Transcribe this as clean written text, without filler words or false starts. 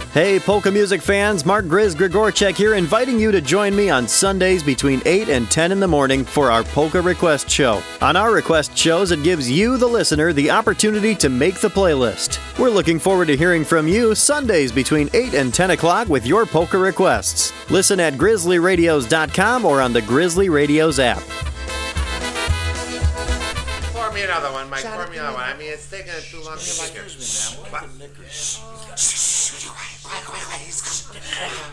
Hey, polka music fans, Mark Grizz Grigorchek here, inviting you to join me on Sundays between 8 and 10 in the morning for our Polka Request Show. On our request shows, it gives you, the listener, the opportunity to make the playlist. We're looking forward to hearing from you Sundays between 8 and 10 o'clock with your polka requests. Listen at grizzlyradios.com or on the Grizzly Radios app. Pour me another one, Mike. Pour me another one. I mean, it's taking too long to make it.